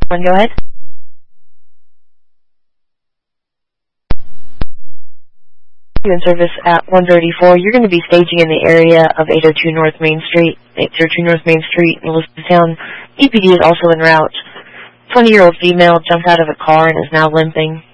Go ahead. In service at 134. You're going to be staging in the area of 802 North Main Street, in Elizabethtown. EPD is also en route. 20-year-old female jumped out of a car and is now limping.